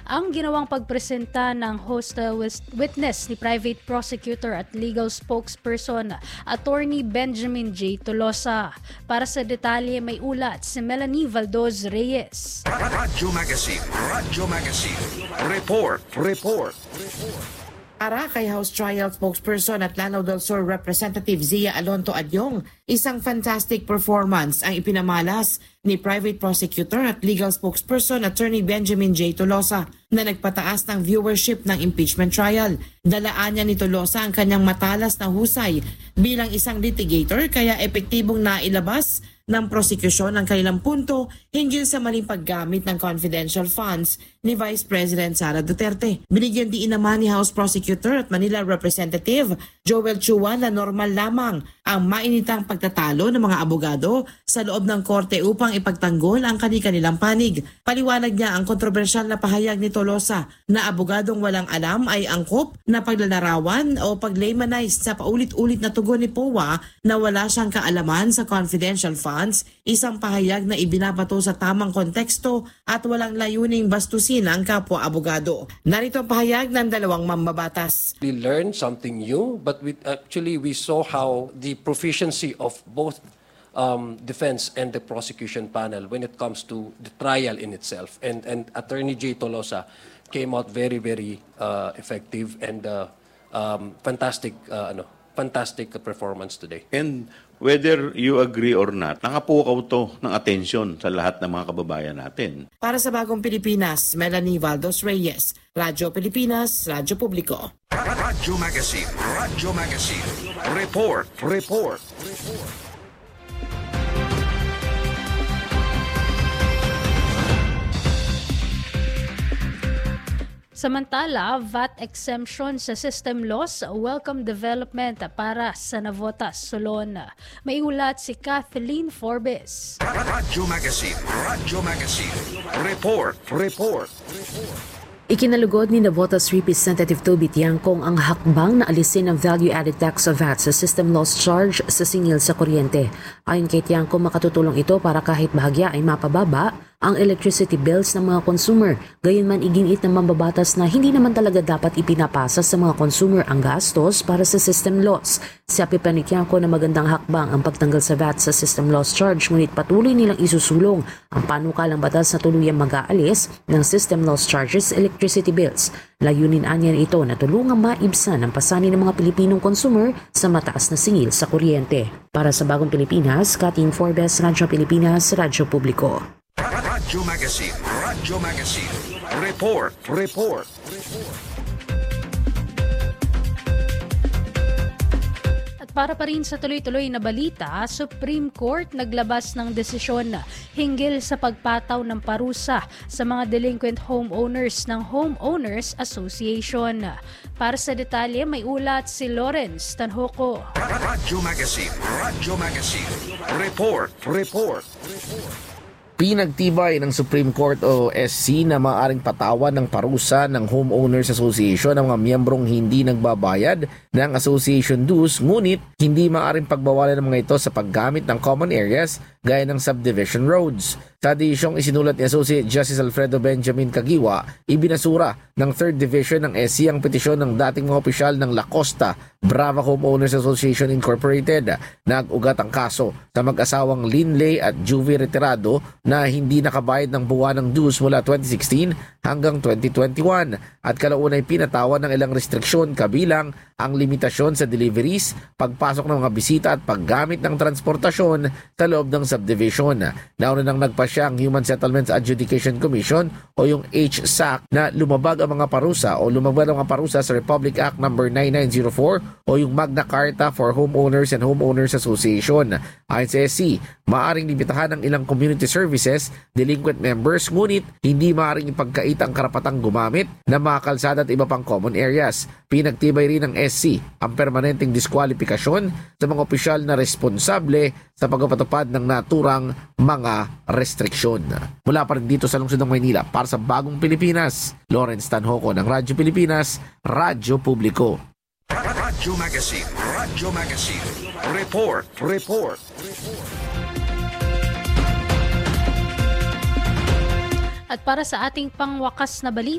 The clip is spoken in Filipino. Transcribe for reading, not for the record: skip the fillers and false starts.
ang ginawang pagpresenta ng host witness ni private prosecutor at legal spokesperson Attorney Benjamin J. Tolosa. Para sa detalye may ulat si Melanie Valdoz Reyes. Radyo Magazine. Report. Para kay House Trial Spokesperson at Lanao del Sur Representative Zia Alonto Adyong, isang fantastic performance ang ipinamalas ni Private Prosecutor at Legal Spokesperson Attorney Benjamin J. Tolosa na nagpataas ng viewership ng impeachment trial. Dalaan niya ni Tolosa ang kanyang matalas na husay bilang isang litigator kaya epektibong nailabas ng prosekusyon ang kanilang punto hinggil sa maling paggamit ng confidential funds ni Vice President Sara Duterte. Binigyan diin naman ni House Prosecutor at Manila Representative Joel Chua na normal lamang ang mainitang pagtatalo ng mga abogado sa loob ng korte upang ipagtanggol ang kanilang panig. Paliwanag niya ang kontrobersyal na pahayag ni Tolosa na abogadong walang alam ay angkop na paglalarawan o paglaymanize sa paulit-ulit na tugon ni POA na wala siyang kaalaman sa confidential funds, isang pahayag na ibinabato sa tamang konteksto at walang layuning bastusin ang kapwa abogado. Narito ang pahayag ng dalawang mambabatas. We learned something new, but we saw how the proficiency of both defense and the prosecution panel when it comes to the trial in itself. And Attorney J. Tolosa came out very effective and fantastic performance today. And whether you agree or not, nakapukaw to ng atensyon sa lahat ng mga kababayan natin. Para sa Bagong Pilipinas, Melanie Valdoz Reyes, Radyo Pilipinas, Radyo Publiko. Radyo Magazine. Report. Samantala, VAT exemption sa system loss, welcome development para sa Navotas, Solon. May ulat si Kathleen Forbes. Radyo Magazine. Report. Ikinalugod ni Navotas Representative Toby Tiangcong ang hakbang na alisin ang value-added tax o VAT sa system loss charge sa singil sa kuryente. Ayon kay Tiangcong, makatutulong ito para kahit bahagya ay mapababa ang electricity bills ng mga consumer. Gayunman iginit ng mambabatas na hindi naman talaga dapat ipinapasa sa mga consumer ang gastos para sa system loss. Sabi pa ni Tiangcong na magandang hakbang ang pagtanggal sa VAT sa system loss charge, ngunit patuloy nilang isusulong ang panukalang batas na tuluyang mag-aalis ng system loss charges electricity bills. Layunin anyan ito na tulungang maibsan ang pasanin ng mga Pilipinong consumer sa mataas na singil sa kuryente. Para sa Bagong Pilipinas, Kathleen Forbes, Radyo Pilipinas, Radyo Publiko. Radyo Magazine. Report. At para pa rin sa tuloy-tuloy na balita, Supreme Court naglabas ng desisyon hinggil sa pagpataw ng parusa sa mga delinquent homeowners ng Homeowners Association. Para sa detalye, may ulat si Lawrence Tanhoco. Radyo Magazine. Report. Pinagtibay ng Supreme Court o SC na maaaring patawan ng parusa ng Homeowners Association ang mga miyembrong hindi nagbabayad ng association dues, ngunit hindi maaaring pagbawalan ng mga ito sa paggamit ng common areas gaya ng subdivision roads. Sa desisyong isinulat ni Associate Justice Alfredo Benjamin Caguiwa, ibinasura ng 3rd Division ng SC ang petisyon ng dating mga opisyal ng La Costa Brava Homeowners Association Incorporated. Nag-ugat ang kaso sa mag-asawang Linley at Juvie Retirado na hindi nakabayad ng buwan ng dues mula 2016 hanggang 2021 at kalaunay pinatawan ng ilang restriksyon kabilang ang limitasyon sa deliveries, pagpasok ng mga bisita at paggamit ng transportasyon sa loob ng subdivision. Nauna nang nagpasya ang Human Settlements Adjudication Commission o yung HSAC na lumabag ang mga parusa sa Republic Act No. 9904 o yung Magna Carta for Homeowners and Homeowners Association. Ayon sa SC, maaaring limitahan ng ilang community services, delinquent members, ngunit hindi maaaring ipagkait ang karapatang gumamit ng mga kalsada at iba pang common areas. Pinagtibay rin ng SC ang permanenteng diskwalifikasyon sa mga opisyal na responsable sa pagpapatupad ng naturang mga restriksyon. Mula pa rin dito sa lungsod ng Maynila, para sa Bagong Pilipinas, Lawrence Tanhoco ng Radyo Pilipinas, Radyo Publiko. Radyo Magazine. Report. At para sa ating pangwakas na balita,